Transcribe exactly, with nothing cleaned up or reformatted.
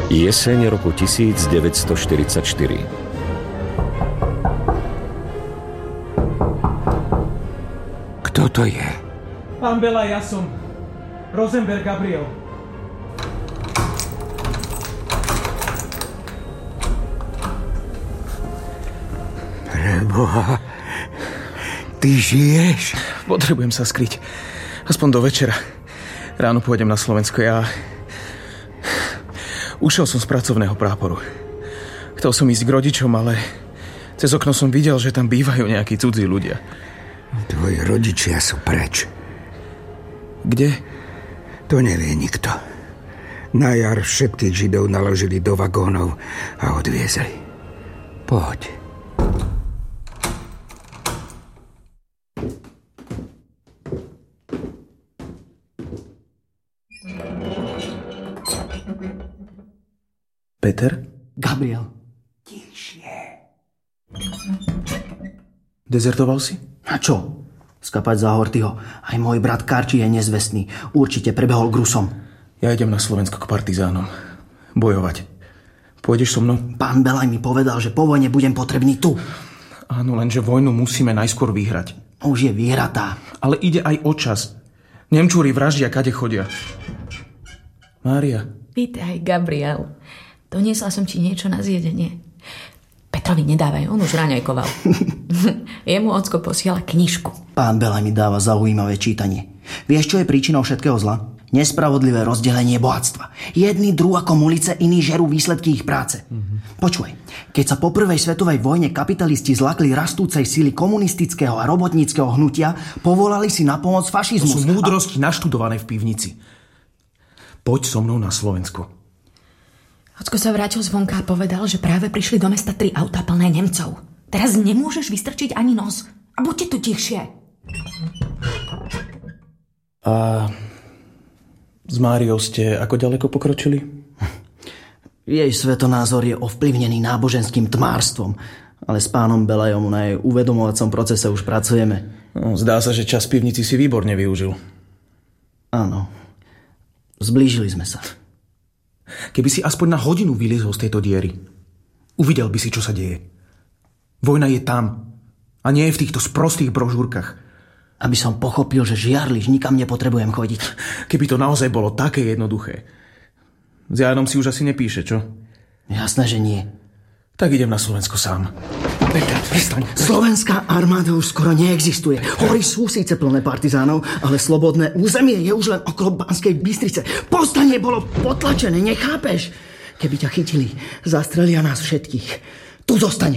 Jeseň roku devätnásťstoštyridsaťštyri. Kto to je? Pán Bela, ja som Rosenberg Gabriel. Preboha, ty žiješ? Potrebujem sa skryť. Aspoň do večera. Ráno pôjdem na Slovensko. Ja... Ušiel som z pracovného práporu. Chcel som ísť k rodičom, ale cez okno som videl, že tam bývajú nejakí cudzí ľudia. Tvoji rodičia sú preč. Kde? To nevie nikto. Na jar všetkých Židov naložili do vagónov a odviezli. Poď. Peter? Gabriel. Tišie. Dezertoval si? A čo? Skapať za Hortyho. Aj môj brat Karči je nezvestný. Určite prebehol k Rusom. Ja idem na Slovensko k partizánom. Bojovať. Pôjdeš so mnou? Pán Belaj mi povedal, že po vojne budem potrebný tu. Áno, lenže vojnu musíme najskôr vyhrať. Už je vyhratá. Ale ide aj o čas. Nemčúri vraždia, kade chodia. Mária. Vítaj, Gabriel. Doniesla som ti niečo na zjedenie. Petrovi nedávaj, on už raňajkoval. Jemu ocko posiela knižku. Pán Belaj mi dáva zaujímavé čítanie. Vieš, čo je príčinou všetkého zla? Nespravodlivé rozdelenie bohatstva. Jedni drú ako mulice, iní žerú výsledky ich práce. Mm-hmm. Počuj, keď sa po prvej svetovej vojne kapitalisti zlakli rastúcej síly komunistického a robotníckeho hnutia, povolali si na pomoc fašizmus. To sú múdrosti a... naštudované v pivnici. Poď so mnou na Slovensko. Ocko sa vrátil zvonka a povedal, že práve prišli do mesta tri autá plné Nemcov. Teraz nemôžeš vystrčiť ani nos. A buďte tu tichšie. A s Máriou ste ako ďaleko pokročili? Jej svetonázor je ovplyvnený náboženským tmárstvom, ale s pánom Belajom na jej uvedomovacom procese už pracujeme. No, zdá sa, že čas v pivnici si výborne využil. Áno. Zblížili sme sa. Keby si aspoň na hodinu vylizol z tejto diery, uvidel by si, čo sa deje. Vojna je tam a nie je v týchto sprostých brožúrkach. Aby som pochopil, že žiarliš, nikam nepotrebujem chodiť. Keby to naozaj bolo také jednoduché. S Jánom si už asi nepíše, čo? Jasné, že nie. Tak idem na Slovensko sám. Peter, vystaň. Slovenská armáda už skoro neexistuje. Hory sú síce plné partizánov, ale slobodné územie je už len okolo Banskej Bystrice. Povstanie bolo potlačené, nechápeš? Keby ťa chytili, zastrelia nás všetkých. Tu zostane.